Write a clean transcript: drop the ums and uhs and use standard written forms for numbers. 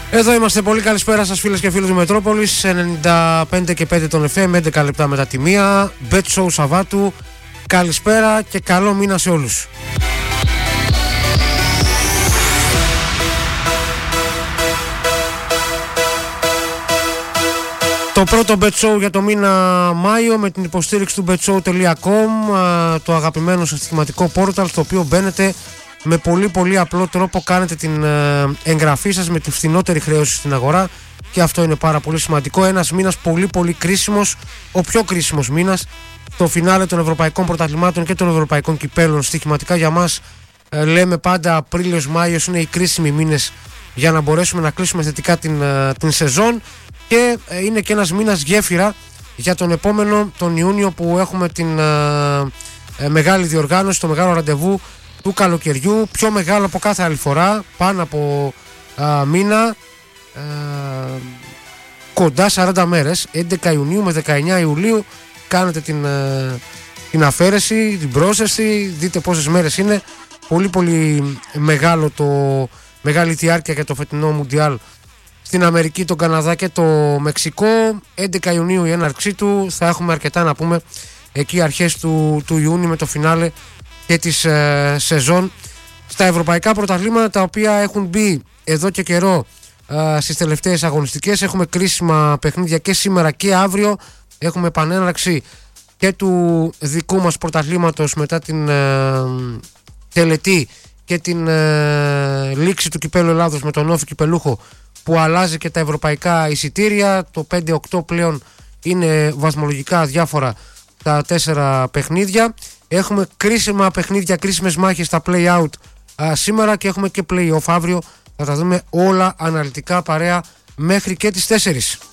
Εδώ είμαστε, πολύ καλησπέρα σας φίλες και φίλοι του Μετρόπολης. 95 και 5 τον FM, 11 λεπτά μετά τη μία. Bet Show Σαββάτου. Καλησπέρα και καλό μήνα σε όλους. Το πρώτο Bet Show για το μήνα Μάιο με την υποστήριξη του betshow.com, το αγαπημένο σας στοιχηματικό πόρταλ στο οποίο μπαίνετε με πολύ απλό τρόπο, κάνετε την εγγραφή σας με τη φθηνότερη χρέωση στην αγορά και αυτό είναι πάρα πολύ σημαντικό. Ένας μήνας πολύ κρίσιμος, ο πιο κρίσιμος μήνας, το φινάλε των ευρωπαϊκών πρωταθλημάτων και των ευρωπαϊκών κυπέλων. Στοιχηματικά για μας λέμε πάντα Απρίλιος-Μάιος είναι οι κρίσιμοι μήνες για να μπορέσουμε να κλείσουμε θετικά την σεζόν και είναι και ένας μήνας γέφυρα για τον επόμενο, τον Ιούνιο, που έχουμε την μεγάλη διοργάνωση, το μεγάλο ραντεβού του καλοκαιριού, πιο μεγάλο από κάθε άλλη φορά, πάνω από μήνα, κοντά 40 μέρες, 11 Ιουνίου με 19 Ιουλίου κάνετε την αφαίρεση, την πρόσθεση, δείτε πόσες μέρες είναι. Πολύ μεγάλη διάρκεια για το φετινό Μουντιάλ στην Αμερική, τον Καναδά και το Μεξικό. 11 Ιουνίου η έναρξή του, θα έχουμε αρκετά να πούμε εκεί αρχές του Ιούνιου με το φινάλε και της σεζόν στα ευρωπαϊκά πρωταθλήματα, τα οποία έχουν μπει εδώ και καιρό στις τελευταίες αγωνιστικές. Έχουμε κρίσιμα παιχνίδια και σήμερα και αύριο. Έχουμε επανέναρξη και του δικού μας πρωταθλήματος μετά την τελετή και την λήξη του Κυπέλλου Ελλάδος με τον Όφη Κυπελούχο, που αλλάζει και τα ευρωπαϊκά εισιτήρια. Το 5-8 πλέον είναι βαθμολογικά διάφορα τα 4 παιχνίδια. Έχουμε κρίσιμα παιχνίδια, κρίσιμες μάχες στα play-out σήμερα και έχουμε και play-off αύριο. Θα τα δούμε όλα αναλυτικά παρέα μέχρι και τις 4.